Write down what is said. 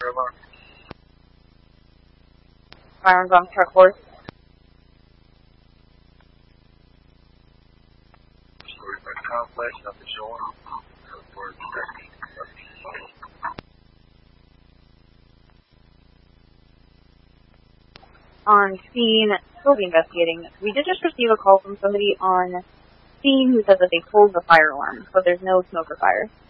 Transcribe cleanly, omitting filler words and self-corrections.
alarm. Firearms on truck horse. Story complex, nothing showing. On scene, still be investigating. We did just receive a call from somebody on scene who said that they pulled the fire alarm, but there's no smoke or fire.